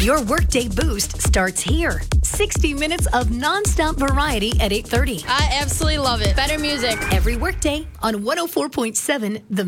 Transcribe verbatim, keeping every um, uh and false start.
Your Workday Boost starts here. sixty minutes of nonstop variety at eight thirty. I absolutely love it. Better music. Every workday on one oh four point seven The